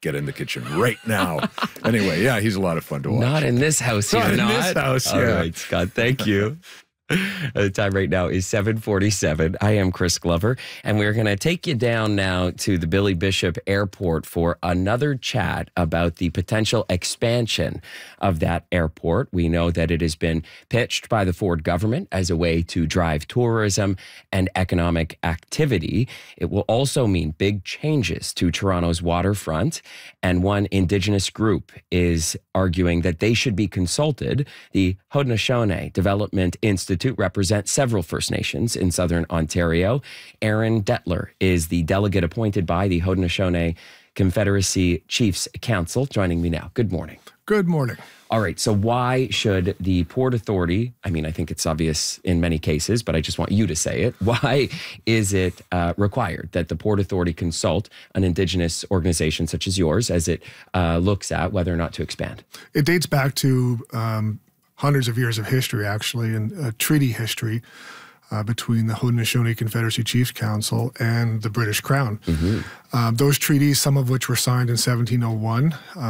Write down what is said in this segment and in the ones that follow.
get in the kitchen right now. Anyway, yeah, he's a lot of fun to watch. Not in this house, you're Not not. in this house, All yeah. right, Scott, thank you. The time right now is 7:47. I am Chris Glover, and we're going to take you down now to the Billy Bishop Airport for another chat about the potential expansion of that airport. We know that it has been pitched by the Ford government as a way to drive tourism and economic activity. It will also mean big changes to Toronto's waterfront, and one Indigenous group is arguing that they should be consulted. The Haudenosaunee Development Institute represents several First Nations in southern Ontario. Aaron Detler is the delegate appointed by the Haudenosaunee Confederacy Chiefs Council, joining me now. Good morning. Good morning. All right, so why should the Port Authority, I mean, I think it's obvious in many cases, but I just want you to say it. Why is it required that the Port Authority consult an Indigenous organization such as yours as it looks at whether or not to expand? It dates back to hundreds of years of history, actually, and treaty history between the Haudenosaunee Confederacy Chiefs Council and the British Crown. Those treaties, some of which were signed in 1701,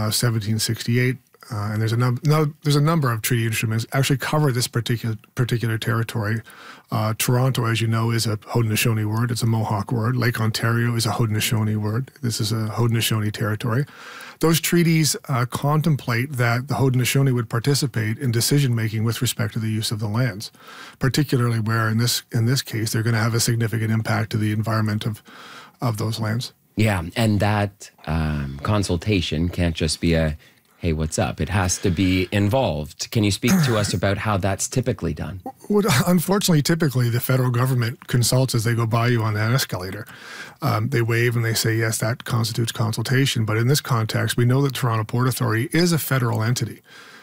1768, and there's a number of treaty instruments actually cover this particular territory. Toronto, as you know, is a Haudenosaunee word. It's a Mohawk word. Lake Ontario is a Haudenosaunee word. This is a Haudenosaunee territory. Those treaties contemplate that the Haudenosaunee would participate in decision-making with respect to the use of the lands, particularly where in this case they're going to have a significant impact to the environment of those lands. Yeah, and that consultation can't just be a, hey, what's up? It has to be involved. Can you speak to us about how that's typically done? Well, unfortunately, typically the federal government consults as they go by you on that escalator. They wave and they say, yes, that constitutes consultation. But in this context, we know that Toronto Port Authority is a federal entity.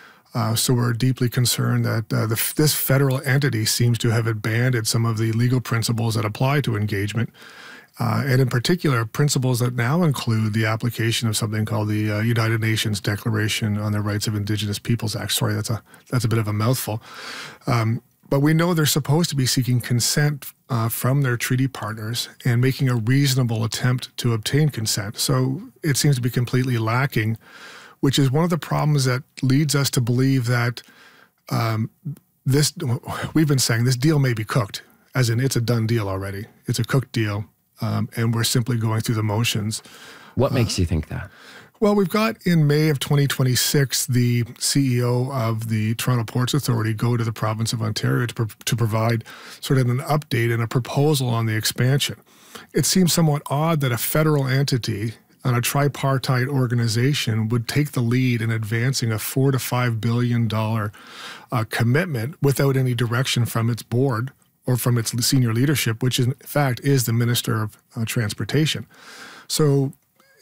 So we're deeply concerned that this federal entity seems to have abandoned some of the legal principles that apply to engagement. And in particular, principles that now include the application of something called the United Nations Declaration on the Rights of Indigenous Peoples Act. Sorry, that's a bit of a mouthful. But we know they're supposed to be seeking consent from their treaty partners and making a reasonable attempt to obtain consent. So it seems to be completely lacking, which is one of the problems that leads us to believe that we've been saying this deal may be cooked, as in it's a done deal already. It's a cooked deal. And we're simply going through the motions. What makes you think that? Well, we've got in May of 2026, the CEO of the Toronto Ports Authority go to the province of Ontario to provide sort of an update and a proposal on the expansion. It seems somewhat odd that a federal entity and a tripartite organization would take the lead in advancing a $4 to $5 billion commitment without any direction from its board or from its senior leadership, which in fact is the Minister of Transportation. So,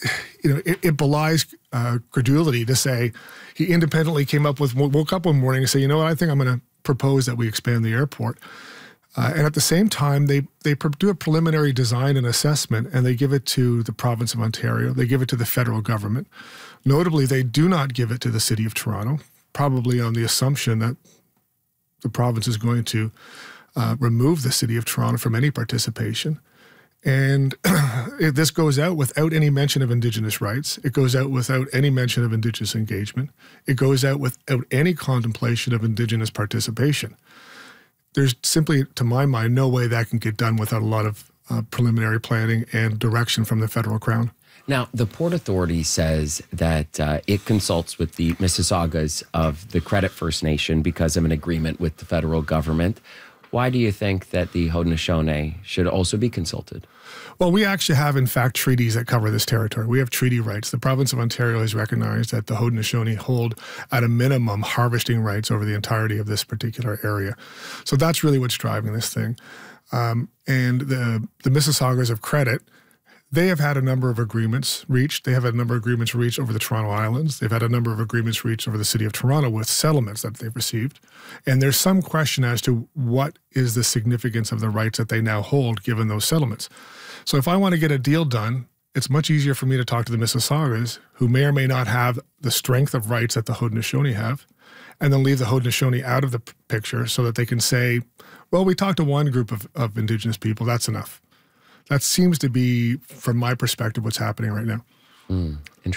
it belies credulity to say he independently woke up one morning and say, you know what, I think I'm going to propose that we expand the airport. And at the same time, they do a preliminary design and assessment, and they give it to the province of Ontario. They give it to the federal government. Notably, they do not give it to the city of Toronto, probably on the assumption that the province is going to remove the city of Toronto from any participation. And this goes out without any mention of Indigenous rights. It goes out without any mention of Indigenous engagement. It goes out without any contemplation of Indigenous participation. There's simply, to my mind, no way that can get done without a lot of preliminary planning and direction from the federal crown. Now, the Port Authority says that it consults with the Mississaugas of the Credit First Nation because of an agreement with the federal government. Why do you think that the Haudenosaunee should also be consulted? Well, we actually have, in fact, treaties that cover this territory. We have treaty rights. The province of Ontario has recognized that the Haudenosaunee hold, at a minimum, harvesting rights over the entirety of this particular area. So that's really what's driving this thing. And the Mississaugas of Credit, they have had a number of agreements reached. They have had a number of agreements reached over the Toronto Islands. They've had a number of agreements reached over the city of Toronto with settlements that they've received. And there's some question as to what is the significance of the rights that they now hold given those settlements. So if I want to get a deal done, it's much easier for me to talk to the Mississaugas, who may or may not have the strength of rights that the Haudenosaunee have, and then leave the Haudenosaunee out of the picture so that they can say, well, we talked to one group of Indigenous people, that's enough. That seems to be, from my perspective, what's happening right now. Interesting.